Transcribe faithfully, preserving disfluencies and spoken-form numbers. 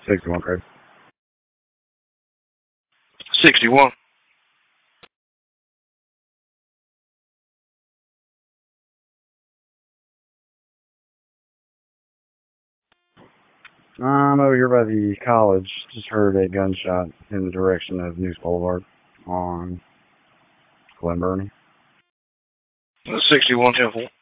sixty-one, Craig. sixty-one. I'm over here by the college. Just heard a gunshot in the direction of News Boulevard on Glen Burnie. sixty-one Temple.